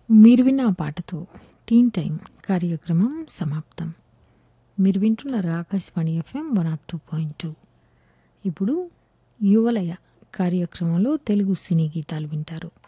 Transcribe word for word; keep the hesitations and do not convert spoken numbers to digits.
మీరు విన్న ఆ పాటతో టీన్ టైం కార్యక్రమం సమాప్తం. మీరు వింటున్నారు Akashvani FM one not two point two. ఇప్పుడు యువలయ కార్యక్రమంలో తెలుగు సినీ గీతాలు వింటారు.